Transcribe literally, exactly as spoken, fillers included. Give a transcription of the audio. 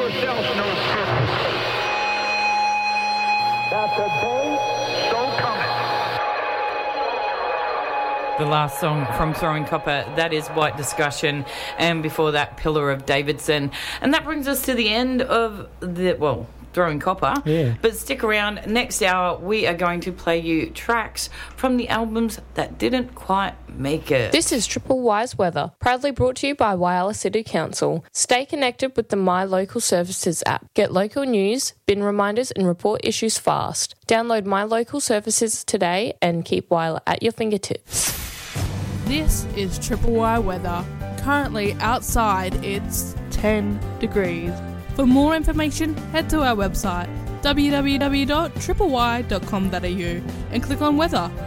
yourself no purpose. That the day so cometh. The last song from Throwing Copper, that is White Discussion, and before that, Pillar of Davidson. And that brings us to the end of the, well, Throwing Copper. Yeah. But stick around. Next hour, we are going to play you tracks from the albums that didn't quite make it. This is Triple Wise Weather, proudly brought to you by Whyalla City Council. Stay connected with the My Local Services app. Get local news, bin reminders and report issues fast. Download My Local Services today and keep Whyalla at your fingertips. This is Triple Y Weather. Currently outside it's ten degrees. For more information, head to our website w w w dot triple y dot com dot a u and click on weather.